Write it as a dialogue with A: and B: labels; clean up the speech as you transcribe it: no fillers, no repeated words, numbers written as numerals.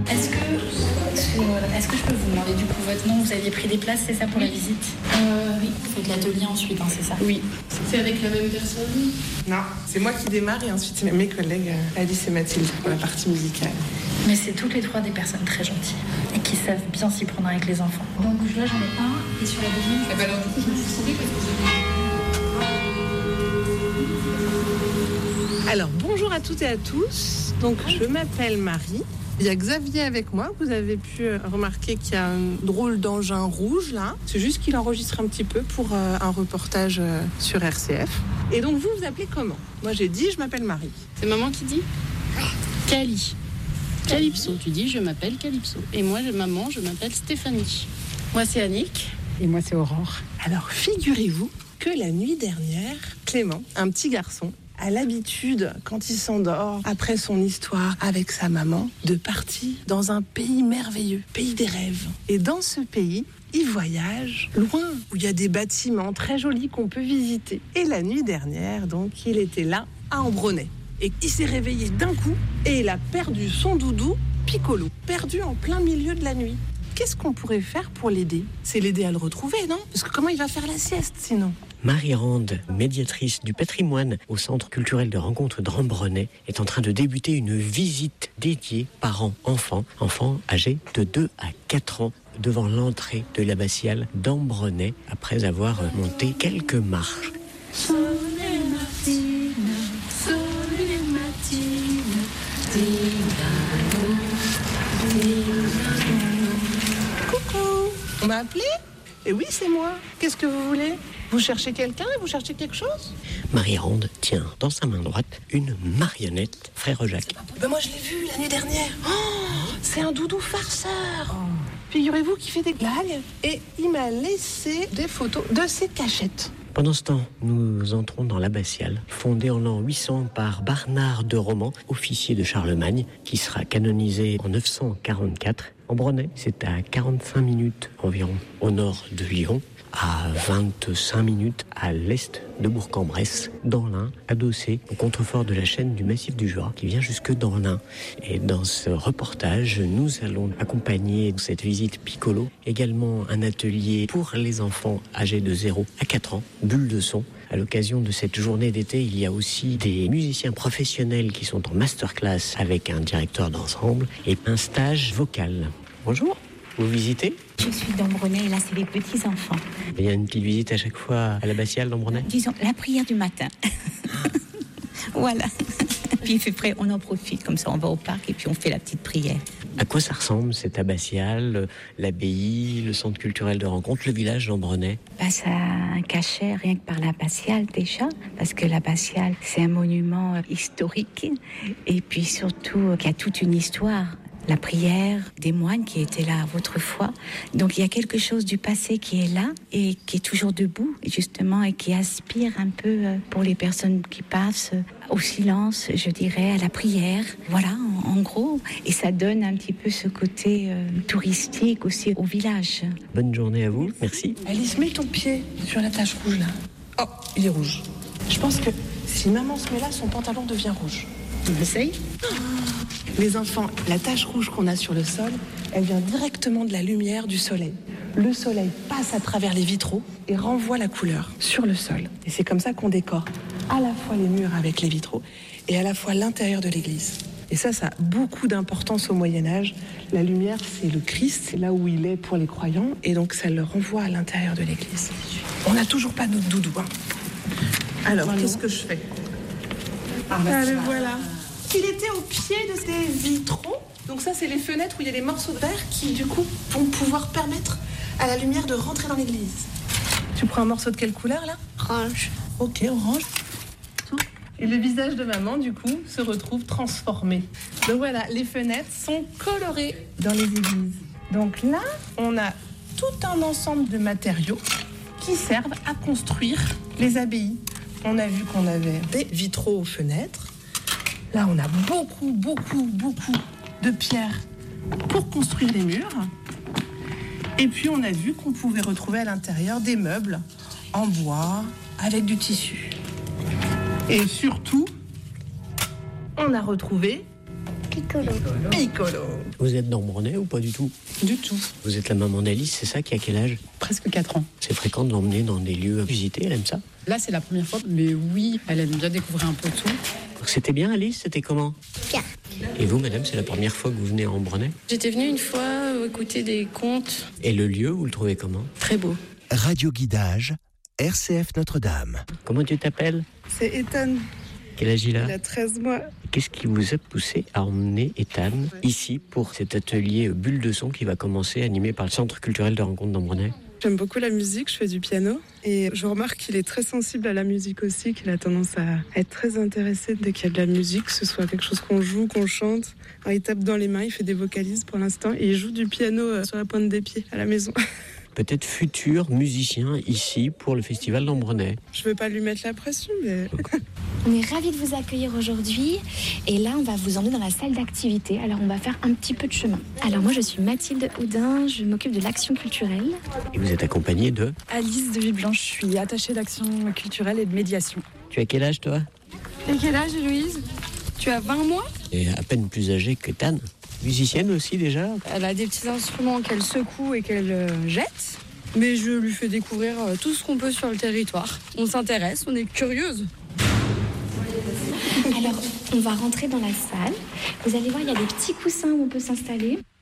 A: Est-ce que je peux vous demander du coup votre nom? Vous aviez pris des places, c'est ça, pour la visite? Oui. Vous faites l'atelier ensuite, hein, c'est ça?
B: Oui.
C: C'est avec la même personne?
B: Non, c'est moi qui démarre et ensuite c'est mes collègues Alice et Mathilde pour la partie musicale.
A: Mais c'est toutes les trois des personnes très gentilles et qui savent bien s'y prendre avec les enfants. Donc là j'en ai un et sur la deuxième.
C: Eh ben alors du coup je me suis trompée parce que
B: Alors bonjour à toutes et à tous. Donc je m'appelle Marie. Il y a Xavier avec moi. Vous avez pu remarquer qu'il y a un drôle d'engin rouge là. C'est juste qu'il enregistre un petit peu pour un reportage sur RCF. Et donc vous vous appelez comment? Moi j'ai dit je m'appelle Marie.
C: c'est maman qui dit Cali. Calypso, tu dis je m'appelle Calypso. Et moi, maman, je m'appelle Stéphanie. Moi, c'est Annick.
D: Et moi, c'est Aurore.
B: Alors figurez-vous que la nuit dernière, Clément, un petit garçon, a l'habitude, quand il s'endort, après son histoire avec sa maman, de partir dans un pays merveilleux, pays des rêves. Et dans ce pays, il voyage loin, où il y a des bâtiments très jolis qu'on peut visiter. Et la nuit dernière, donc, il était là, à Ambronay. Et il s'est réveillé d'un coup, et il a perdu son doudou, Piccolo, perdu en plein milieu de la nuit. Qu'est-ce qu'on pourrait faire pour l'aider? C'est l'aider à le retrouver, non? Parce que comment il va faire la sieste, sinon?
E: Marie-Rande, médiatrice du patrimoine au Centre culturel de rencontre d'Ambronay, est en train de débuter une visite dédiée parents-enfants, enfants âgés de 2 à 4 ans, devant l'entrée de l'abbatiale d'Ambronay, après avoir monté quelques marches.
B: Coucou, on m'a appelé? Et oui, c'est moi. Qu'est-ce que vous voulez? Vous cherchez quelqu'un? Vous cherchez quelque chose?
E: Marie-Rande tient dans sa main droite une marionnette Frère Jacques.
B: Ben moi je l'ai vu la nuit dernière. Oh, c'est un doudou farceur. Figurez-vous qu'il fait des blagues et il m'a laissé des photos de ses cachettes.
E: Pendant ce temps, nous entrons dans l'abbatiale, fondée en l'an 800 par Barnard de Roman, officier de Charlemagne, qui sera canonisé en 944. Ambronay, c'est à 45 minutes environ au nord de Lyon, à 25 minutes à l'est de Bourg-en-Bresse, dans l'Ain, adossé au contrefort de la chaîne du Massif du Jura, qui vient jusque dans l'Ain. Et dans ce reportage, nous allons accompagner cette visite Piccolo, également un atelier pour les enfants âgés de 0 à 4 ans, bulle de son. À l'occasion de cette journée d'été, il y a aussi des musiciens professionnels qui sont en masterclass avec un directeur d'ensemble et un stage vocal. Bonjour, vous visitez ?
F: Je suis d'Ambronay et là, c'est les petits-enfants.
E: Il y a une petite visite à chaque fois à l'abbatiale d'Ambronay ?
F: Disons, la prière du matin. Voilà. Puis il fait frais, on en profite, comme ça on va au parc et puis on fait la petite prière.
E: À quoi ça ressemble cette abbatiale, l'abbaye, le centre culturel de rencontre, le village d'Ambronay ?
F: Ça a un cachet rien que par l'abbatiale déjà, parce que l'abbatiale c'est un monument historique et puis surtout qu'il y a toute une histoire. La prière des moines qui étaient là autrefois. Donc il y a quelque chose du passé qui est là et qui est toujours debout, justement, et qui aspire un peu pour les personnes qui passent au silence, je dirais, à la prière. Voilà, en gros. Et ça donne un petit peu ce côté touristique aussi au village.
E: Bonne journée à vous, merci.
B: Alice, mets ton pied sur la tache rouge là. Oh, il est rouge. Je pense que si maman se met là, son pantalon devient rouge. On essaye ? Les enfants, la tache rouge qu'on a sur le sol, elle vient directement de la lumière du soleil. Le soleil passe à travers les vitraux et renvoie la couleur sur le sol. Et c'est comme ça qu'on décore à la fois les murs avec les vitraux et à la fois l'intérieur de l'église. Et ça a beaucoup d'importance au Moyen-Âge. La lumière, c'est le Christ, c'est là où il est pour les croyants. Et donc ça le renvoie à l'intérieur de l'église. On n'a toujours pas notre doudou. Alors, qu'est-ce que je fais ? Allez, voilà. Il était au pied de ces vitraux. Donc ça, c'est les fenêtres où il y a les morceaux de verre qui, du coup, vont pouvoir permettre à la lumière de rentrer dans l'église. Tu prends un morceau de quelle couleur, là ?
C: Orange.
B: Ok, orange. Et le visage de maman, du coup, se retrouve transformé. Donc voilà, les fenêtres sont colorées dans les églises. Donc là, on a tout un ensemble de matériaux qui servent à construire les abbayes. On a vu qu'on avait des vitraux aux fenêtres. Là, on a beaucoup de pierres pour construire les murs. Et puis, on a vu qu'on pouvait retrouver à l'intérieur des meubles en bois avec du tissu. Et surtout, on a retrouvé
D: Piccolo.
B: Piccolo.
E: Vous êtes d'Ambronay ou pas du tout?
C: Du tout.
E: Vous êtes la maman d'Alice, c'est ça, qui a quel âge?
C: Presque 4 ans.
E: C'est fréquent de l'emmener dans des lieux à visiter, elle aime ça?
C: Là, c'est la première fois, mais oui, elle aime bien découvrir un peu tout.
E: C'était bien, Alice? C'était comment?
D: Bien.
E: Et vous, madame, c'est la première fois que vous venez à Ambronay?
C: J'étais venue une fois écouter des contes.
E: Et le lieu, vous le trouvez comment?
C: Très beau.
G: Radio Guidage, RCF Notre-Dame.
E: Comment tu t'appelles?
B: C'est Ethan,
E: Quel âge il a?
B: il a 13 mois.
E: Qu'est-ce qui vous a poussé à emmener Ethan ici pour cet atelier Bulle de son qui va commencer, animé par le Centre culturel de rencontre d'Ambronay?
B: J'aime beaucoup la musique, je fais du piano et je remarque qu'il est très sensible à la musique aussi, qu'il a tendance à être très intéressé dès qu'il y a de la musique, que ce soit quelque chose qu'on joue, qu'on chante. Alors, il tape dans les mains, il fait des vocalises pour l'instant et il joue du piano sur la pointe des pieds à la maison.
E: Peut-être futur musicien ici pour le festival d'Ambronay.
B: Je veux pas lui mettre la pression, mais...
H: On est ravis de vous accueillir aujourd'hui et là on va vous emmener dans la salle d'activité. Alors on va faire un petit peu de chemin. Alors moi je suis Mathilde Houdin, je m'occupe de l'action culturelle.
E: Et vous êtes accompagné de...
I: Alice de Villeblanche, je suis attachée d'action culturelle et de médiation.
E: Tu as quel âge toi?
I: Et quel âge Louise? Tu as 20 mois?
E: Et à peine plus âgée que Ethan. Musicienne aussi déjà?
I: Elle a des petits instruments qu'elle secoue et qu'elle jette. Mais je lui fais découvrir tout ce qu'on peut sur le territoire. On s'intéresse, on est curieuse.
H: Alors on va rentrer dans la salle. Vous allez voir, il y a des petits coussins où on peut s'installer.